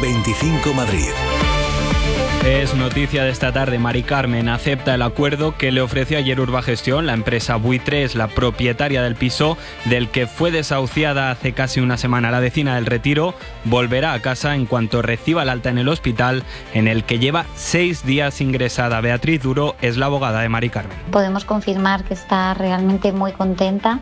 25 Madrid. Es noticia de esta tarde. Mari Carmen acepta el acuerdo que le ofreció ayer Urbagestión. La empresa Buitre es la propietaria del piso del que fue desahuciada hace casi una semana. La vecina del Retiro volverá a casa en cuanto reciba el alta en el hospital, en el que lleva 6 días ingresada. Beatriz Duro es la abogada de Mari Carmen. Podemos confirmar que está realmente muy contenta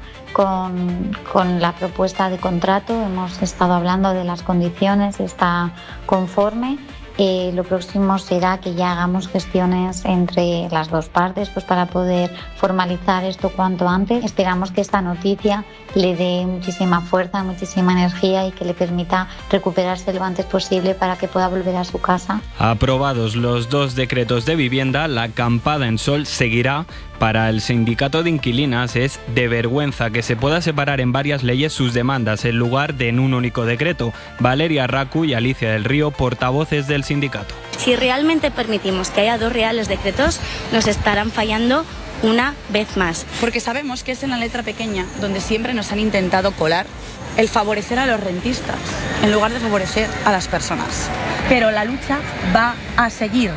con la propuesta de contrato. Hemos estado hablando de las condiciones, está conforme. Lo próximo será que ya hagamos gestiones entre las dos partes, pues para poder formalizar esto cuanto antes. Esperamos que esta noticia le dé muchísima fuerza, muchísima energía y que le permita recuperarse lo antes posible para que pueda volver a su casa. Aprobados los 2 decretos de vivienda, la acampada en Sol seguirá. Para el sindicato de inquilinas es de vergüenza que se pueda separar en varias leyes sus demandas en lugar de en un único decreto. Valeria Racu y Alicia del Río, portavoces del sindicato. Si realmente permitimos que haya 2 reales decretos, nos estarán fallando una vez más. Porque sabemos que es en la letra pequeña donde siempre nos han intentado colar el favorecer a los rentistas en lugar de favorecer a las personas. Pero la lucha va a seguir.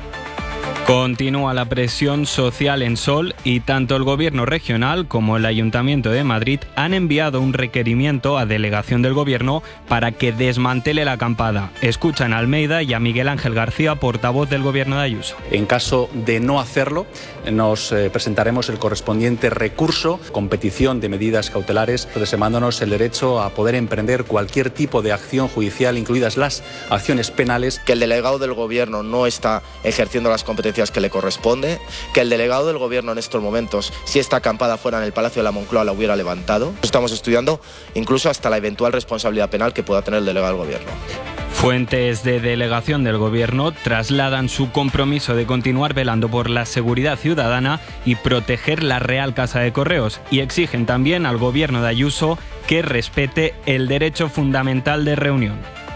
Continúa la presión social en Sol y tanto el Gobierno regional como el Ayuntamiento de Madrid han enviado un requerimiento a delegación del Gobierno para que desmantele la acampada. Escuchan a Almeida y a Miguel Ángel García, portavoz del Gobierno de Ayuso. En caso de no hacerlo, nos presentaremos el correspondiente recurso con petición de medidas cautelares, reservándonos el derecho a poder emprender cualquier tipo de acción judicial, incluidas las acciones penales. Que el delegado del Gobierno no está ejerciendo las competencias que le corresponde, que el delegado del Gobierno en estos momentos, si esta acampada fuera en el Palacio de la Moncloa, la hubiera levantado. Estamos estudiando incluso hasta la eventual responsabilidad penal que pueda tener el delegado del Gobierno. Fuentes de delegación del Gobierno trasladan su compromiso de continuar velando por la seguridad ciudadana y proteger la Real Casa de Correos, y exigen también al Gobierno de Ayuso que respete el derecho fundamental de reunión.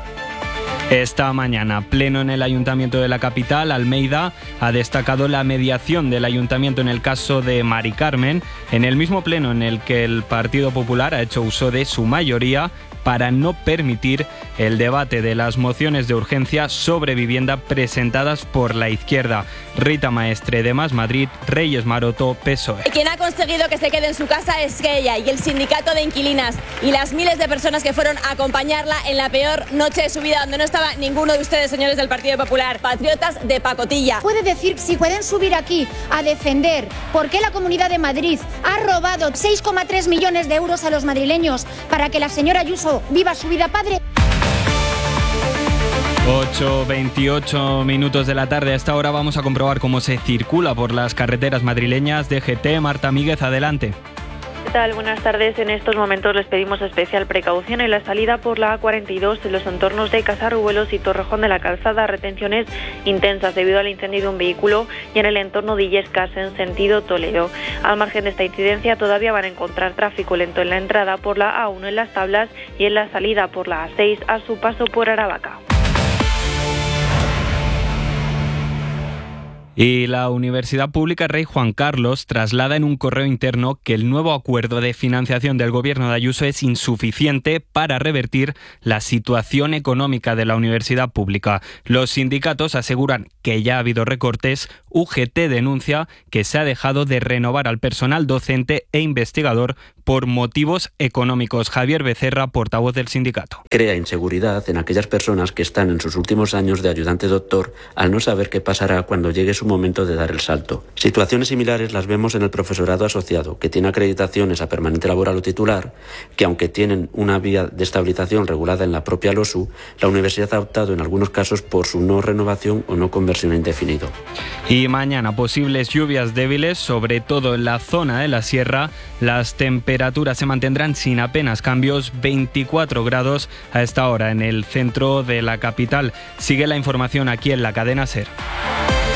Esta mañana, pleno en el Ayuntamiento de la capital, Almeida ha destacado la mediación del Ayuntamiento en el caso de Mari Carmen, en el mismo pleno en el que el Partido Popular ha hecho uso de su mayoría para no permitir el debate de las mociones de urgencia sobre vivienda presentadas por la izquierda. Rita Maestre, de Más Madrid, Reyes Maroto, PSOE. Quien ha conseguido que se quede en su casa es ella y el sindicato de inquilinas y las miles de personas que fueron a acompañarla en la peor noche de su vida, donde no estaba ninguno de ustedes, señores del Partido Popular, patriotas de pacotilla. Puede decir, si pueden subir aquí a defender por qué la Comunidad de Madrid ha robado 6,3 millones de euros a los madrileños para que la señora Ayuso viva su vida padre. 8:28 minutos de la tarde. A esta hora vamos a comprobar cómo se circula por las carreteras madrileñas. DGT, Marta Míguez, adelante. ¿Qué tal? Buenas tardes. En estos momentos les pedimos especial precaución en la salida por la A42 en los entornos de Casarruelos y Torrejón de la Calzada. Retenciones intensas debido al incendio de un vehículo y en el entorno de Illescas en sentido Toledo. Al margen de esta incidencia todavía van a encontrar tráfico lento en la entrada por la A1 en Las Tablas y en la salida por la A6 a su paso por Aravaca. Y la Universidad Pública Rey Juan Carlos traslada en un correo interno que el nuevo acuerdo de financiación del Gobierno de Ayuso es insuficiente para revertir la situación económica de la universidad pública. Los sindicatos aseguran que ya ha habido recortes. UGT denuncia que se ha dejado de renovar al personal docente e investigador por motivos económicos. Javier Becerra, portavoz del sindicato. Crea inseguridad en aquellas personas que están en sus últimos años de ayudante doctor al no saber qué pasará cuando llegue su momento de dar el salto. Situaciones similares las vemos en el profesorado asociado, que tiene acreditaciones a permanente laboral o titular, que aunque tienen una vía de estabilización regulada en la propia LOSU, la universidad ha optado en algunos casos por su no renovación o no conversión a indefinido. Y mañana posibles lluvias débiles, sobre todo en la zona de la sierra. Las temperaturas se mantendrán sin apenas cambios, 24 grados a esta hora en el centro de la capital. Sigue la información aquí en la cadena SER.